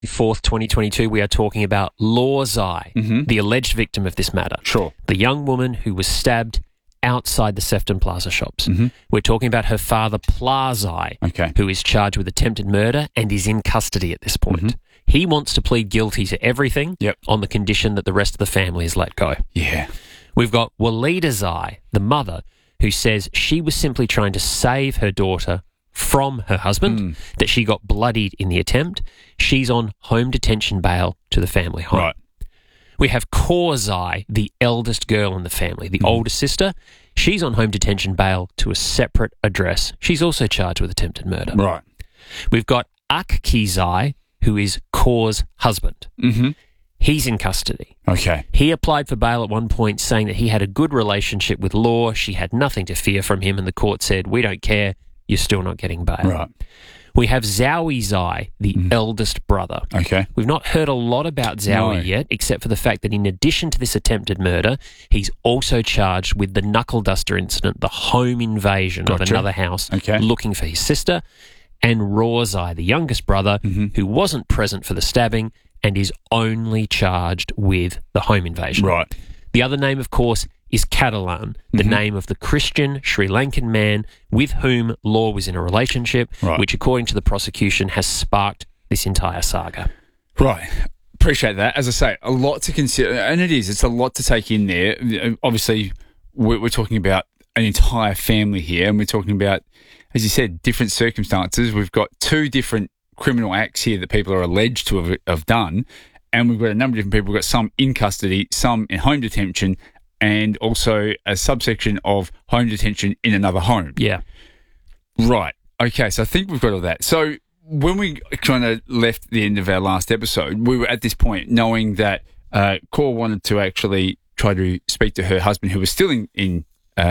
4th, 2022, we are talking about Law Zai, the alleged victim of this matter. Sure. The young woman who was stabbed outside the Sefton Plaza shops. We're talking about her father, Plazai, who is charged with attempted murder and is in custody at this point. He wants to plead guilty to everything on the condition that the rest of the family is let go. Yeah. We've got Walida Zai, the mother, who says she was simply trying to save her daughter from her husband, that she got bloodied in the attempt. She's on home detention bail to the family home. Right. We have Kaur Zai, the eldest girl in the family, the older sister. She's on home detention bail to a separate address. She's also charged with attempted murder. Right. We've got Akki Zai, who is Kaur's husband. He's in custody. Okay. He applied for bail at one point, saying that he had a good relationship with Law. She had nothing to fear from him, and the court said, we don't care, you're still not getting bail. Right. We have Zowie Zai, the eldest brother. Okay. We've not heard a lot about Zowie yet, except for the fact that in addition to this attempted murder, he's also charged with the knuckle duster incident, the home invasion of another house, looking for his sister, and Raw Zai, the youngest brother, who wasn't present for the stabbing and is only charged with the home invasion. Right. The other name, of course, is Catalan, the name of the Christian Sri Lankan man with whom Law was in a relationship, which, according to the prosecution, has sparked this entire saga. Right. Appreciate that. As I say, a lot to consider, and it's a lot to take in there. Obviously, we're talking about an entire family here, and we're talking about, as you said, different circumstances. We've got two different criminal acts here that people are alleged to have done, and we've got a number of different people. We've got some in custody, some in home detention, and also a subsection of home detention in another home. Yeah. Right. Okay, so I think we've got all that. So when we kind of left the end of our last episode, we were at this point knowing that Kaur wanted to actually try to speak to her husband, who was still in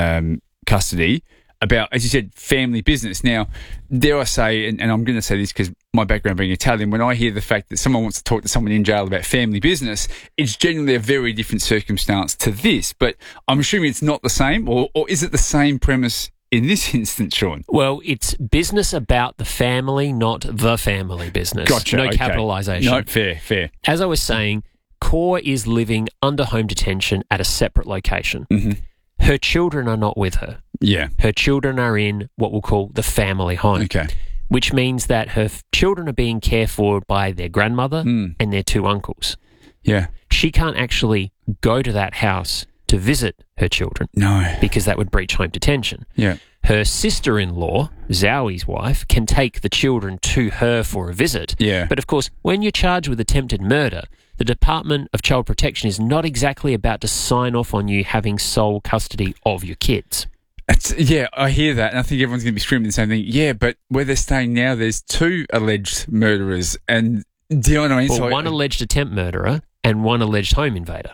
custody, about, as you said, family business. Now, dare I say, and I'm going to say this because my background being Italian, when I hear the fact that someone wants to talk to someone in jail about family business, it's generally a very different circumstance to this. But I'm assuming it's not the same, or is it the same premise in this instance, Sean? Well, it's business about the family, not the family business. Gotcha. No capitalisation. No, fair. As I was saying, Kaur is living under home detention at a separate location. Her children are not with her. Yeah. Her children are in what we'll call the family home. Okay. Which means that her children are being cared for by their grandmother and their two uncles. Yeah. She can't actually go to that house to visit her children. No. Because that would breach home detention. Yeah. Her sister-in-law, Zowie's wife, can take the children to her for a visit. Yeah. But of course, when you're charged with attempted murder, the Department of Child Protection is not exactly about to sign off on you having sole custody of your kids. Yeah, I hear that, and I think everyone's going to be screaming the same thing. Yeah, but where they're staying now, there's two alleged murderers, and do you know what I mean? Well, one alleged attempt murderer and one alleged home invader.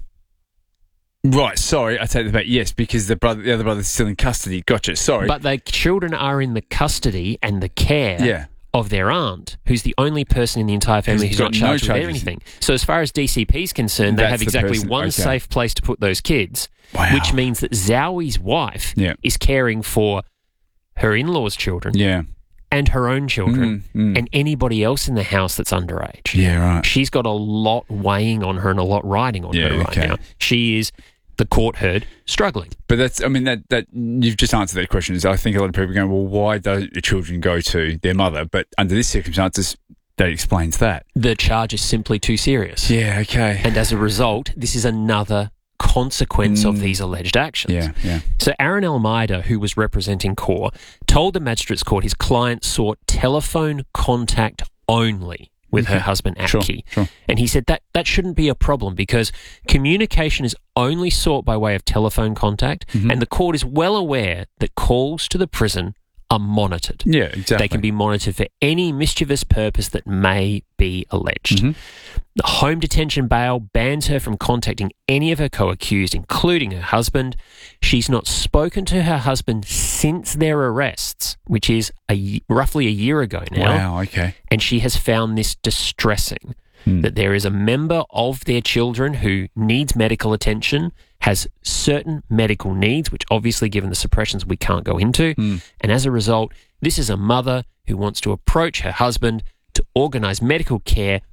Right, sorry, I take that back. Yes, because the other brother's still in custody. Gotcha, sorry. But the children are in the custody and the care of their aunt, who's the only person in the entire family who's not charged with anything. So as far as DCP is concerned, they have exactly one safe place to put those kids, which means that Zowie's wife is caring for her in-laws' children and her own children and anybody else in the house that's underage. Yeah, right. She's got a lot weighing on her and a lot riding on her right now. She is, the court heard, struggling. But that's, I mean, that you've just answered that question. I think a lot of people are going, well, why don't the children go to their mother? But under this circumstances, that explains that. The charge is simply too serious. Yeah, okay. And as a result, this is another consequence of these alleged actions. Yeah. So Aaron Almeida, who was representing Kaur, told the magistrates court his client sought telephone contact only with her husband, Akki. Sure. And he said that shouldn't be a problem because communication is only sought by way of telephone contact, and the court is well aware that calls to the prison are monitored. Yeah, exactly. They can be monitored for any mischievous purpose that may be alleged. The home detention bail bans her from contacting any of her co-accused, including her husband. She's not spoken to her husband since their arrests, which is roughly a year ago now. Wow, okay. And she has found this distressing, that there is a member of their children who needs medical attention, has certain medical needs, which obviously, given the suppressions, we can't go into. And as a result, this is a mother who wants to approach her husband, to organise medical care